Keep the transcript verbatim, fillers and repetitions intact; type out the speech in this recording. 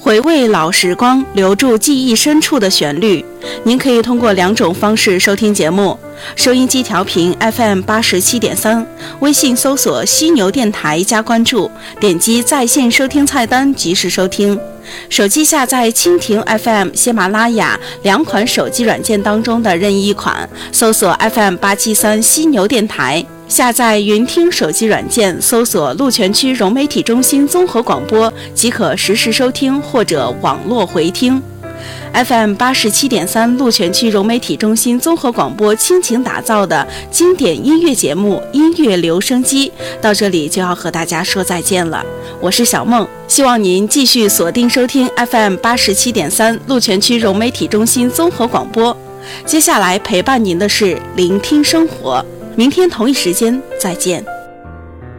回味老时光，留住记忆深处的旋律。您可以通过两种方式收听节目：收音机调频 F M 八十七点三，微信搜索犀牛电台加关注，点击在线收听菜单及时收听。手机下载蜻蜓 F M、喜马拉雅两款手机软件当中的任意一款，搜索 F M 八七三犀牛电台。下载云听手机软件，搜索鹿泉区融媒体中心综合广播，即可实时收听或者网络回听。F M 八十七点三鹿泉区融媒体中心综合广播倾情打造的经典音乐节目《音乐留声机》到这里就要和大家说再见了。我是小梦，希望您继续锁定收听 F M 八十七点三鹿泉区融媒体中心综合广播。接下来陪伴您的是聆听生活。明天同一时间再见。